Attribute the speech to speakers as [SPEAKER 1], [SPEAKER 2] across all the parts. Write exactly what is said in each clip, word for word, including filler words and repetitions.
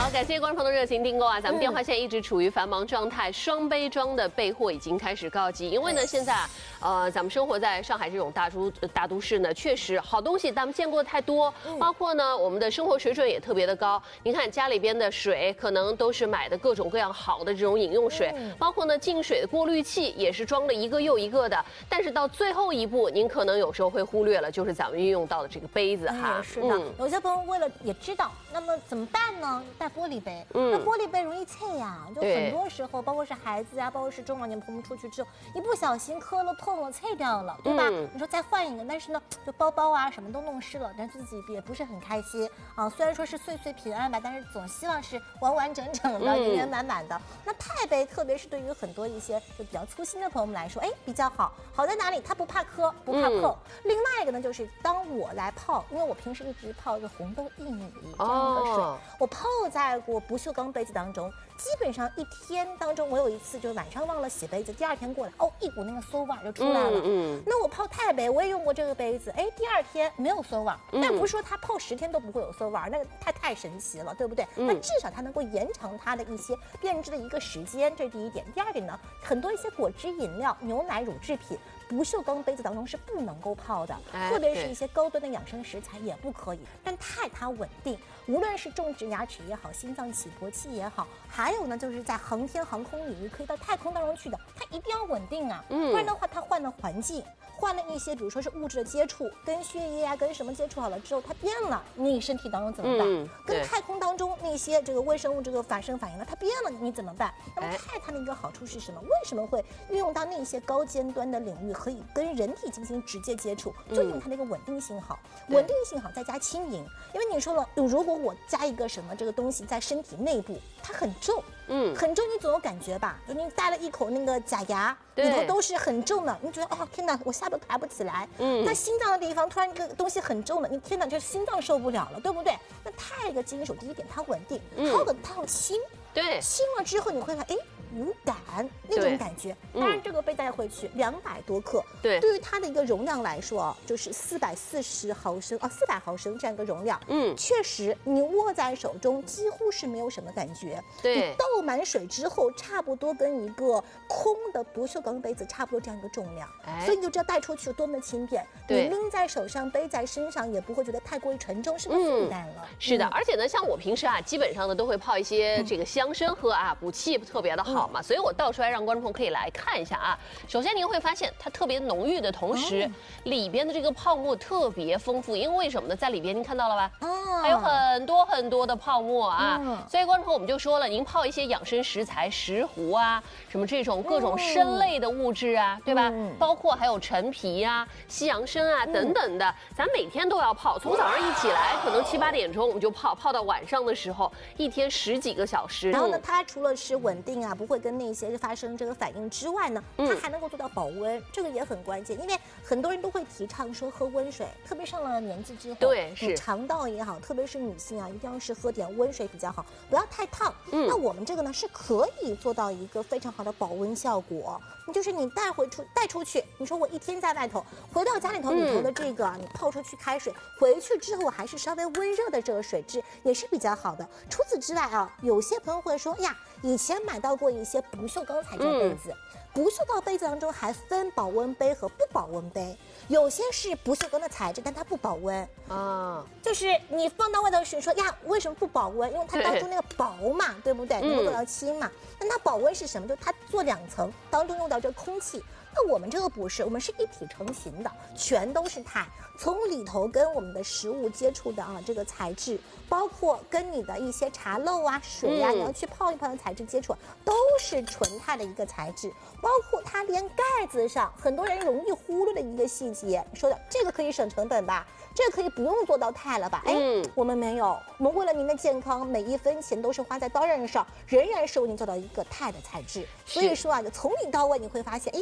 [SPEAKER 1] 好，感谢观众朋友的热情订购啊！咱们电话现在一直处于繁忙状态，双杯装的备货已经开始告急。因为呢，现在呃，咱们生活在上海这种大都大都市呢，确实好东西咱们见过太多，包括呢我们的生活水准也特别的高。您看家里边的水，可能都是买的各种各样好的这种饮用水，包括呢净水的过滤器也是装了一个又一个的。但是到最后一步，您可能有时候会忽略了，就是咱们运用到的这个杯子哈。
[SPEAKER 2] 哎、是的、嗯，有些朋友为了也知道，那么怎么办呢？带玻璃杯，嗯，那玻璃杯容易碎呀，就很多时候，包括是孩子啊，包括是中老年朋友们出去之后，一不小心磕了碰了，碎掉了，对吧？嗯、你说再换一个，但是呢，就包包啊什么都弄湿了，但自己也不是很开心啊。虽然说是岁岁平安吧，但是总希望是完完整整的、圆圆满满的。那钛杯，特别是对于很多一些就比较粗心的朋友们来说，哎，比较好。好在哪里？它不怕磕，不怕扣。嗯、另外一个呢，就是当我来泡，因为我平时一直泡这红豆薏米这样一个水，哦、我泡在过不锈钢杯子当中，基本上一天当中，我有一次就是晚上忘了洗杯子，第二天过来，哦，一股那个馊味就出来了。嗯，嗯那我泡钛杯，我也用过这个杯子，哎，第二天没有馊味，嗯、但不是说它泡十天都不会有馊味，那个太太神奇了，对不对？嗯、那至少它能够延长它的一些变质的一个时间，这是第一点。第二点呢，很多一些果汁饮料、牛奶、乳制品。不锈钢杯子当中是不能够泡的，哎、特别是一些高端的养生食材也不可以。但钛它稳定，无论是种植牙齿也好，心脏起搏器也好，还有呢就是在航天航空领域可以到太空当中去的，它一定要稳定啊，嗯、不然的话它换了环境。换了一些，比如说是物质的接触，跟血液啊，跟什么接触好了之后，它变了，你身体当中怎么办？嗯、跟太空当中那些这个微生物这个反生反应了，它变了，你怎么办？那么钛它的一个好处是什么？为什么会运用到那些高尖端的领域，可以跟人体进行直接接触？就因为它那个稳定性好，嗯、稳定性好，再加轻盈。因为你说了，如果我加一个什么这个东西在身体内部，它很重。嗯，很重，你总有感觉吧？就你带了一口那个假牙，里头都是很重的，你觉得哦天哪，我下巴抬不起来。嗯，那心脏的地方突然一个东西很重的，你天哪，这心脏受不了了，对不对？那钛的金属，第一点它稳定，它有它要轻，对，轻了之后你会看，哎。无感那种感觉，当然这个杯带回去两百多克，对，对于它的一个容量来说啊，就是四百四十毫升啊，四百毫升这样一个容量，嗯，确实你握在手中几乎是没有什么感觉，对，你倒满水之后，差不多跟一个空的不锈钢杯子差不多这样一个重量，哎，所以你就知道带出去有多么的轻便，你拎在手上背在身上也不会觉得太过于沉重，是个负担了。
[SPEAKER 1] 是的，而且呢，像我平时啊，基本上呢都会泡一些这个香参喝啊，补气特别的好。嘛，所以我倒出来让观众朋友可以来看一下啊。首先您会发现它特别浓郁的同时，里边的这个泡沫特别丰富，因为为什么呢？在里边您看到了吧？哦，还有很多很多的泡沫啊。所以观众朋友我们就说了，您泡一些养生食材，石斛啊，什么这种各种参类的物质啊，对吧？包括还有陈皮啊、西洋参啊等等的，咱每天都要泡，从早上一起来，可能七八点钟我们就泡，泡到晚上的时候，一天十几个小时。
[SPEAKER 2] 然后呢，它除了是稳定啊，不会跟那些发生这个反应之外呢，它还能够做到保温，这个也很关键。因为很多人都会提倡说喝温水，特别上了年纪之后，
[SPEAKER 1] 对，是
[SPEAKER 2] 肠道也好，特别是女性啊，一定要是喝点温水比较好，不要太烫。嗯，那我们这个呢是可以做到一个非常好的保温效果。就是你带回出带出去，你说我一天在外头，回到家里头里头的这个、嗯、你泡出去开水，回去之后还是稍微温热的这个水质也是比较好的。除此之外啊，有些朋友会说呀，以前买到过一些不锈钢材质的杯子。嗯不锈钢杯子当中还分保温杯和不保温杯，有些是不锈钢的材质，但它不保温啊。就是你放到外头去说呀，为什么不保温？因为它当中那个薄嘛， 对, 对不对？能够做到轻嘛。那、嗯、它保温是什么？就是它做两层，当中用到这个空气。那我们这个不是，我们是一体成型的，全都是钛，从里头跟我们的食物接触的啊，这个材质，包括跟你的一些茶漏啊、水啊，嗯、你要去泡一泡的材质接触，都是纯钛的一个材质。包括它连盖子上，很多人容易忽略的一个细节，说的这个可以省成本吧？这个可以不用做到钛了吧？哎，嗯、我们没有，我们为了您的健康，每一分钱都是花在刀刃上，仍然是为您做到一个钛的材质。所以说啊，就从里到外你会发现，哎，很方。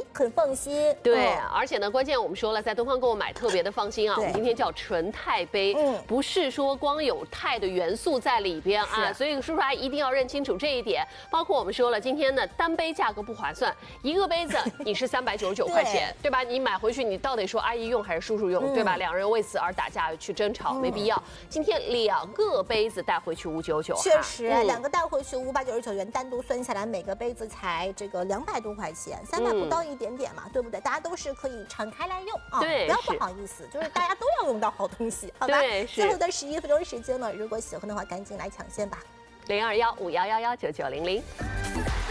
[SPEAKER 2] 放心。
[SPEAKER 1] 对，而且呢，关键我们说了，在东方购物买特别的放心啊。我们今天叫纯钛杯，嗯，不是说光有钛的元素在里边啊，所以叔叔阿姨一定要认清楚这一点。包括我们说了，今天呢单杯价格不划算，一个杯子你是三百九十九块钱，对吧？你买回去你到底说阿姨用还是叔叔用，对吧？两人为此而打架去争吵，没必要。今天两个杯子带回去五九九，
[SPEAKER 2] 确实，两个带回去五百九十九元，单独算下来每个杯子才这个两百多块钱，三百不到一点点嘛，对不对？大家都是可以敞开来用啊，
[SPEAKER 1] 对，
[SPEAKER 2] 不要不好意思，就是大家都要用到好东西，好吧？最后的十一分钟时间呢，如果喜欢的话，赶紧来抢先吧，
[SPEAKER 1] 零二幺五幺幺幺九九零零。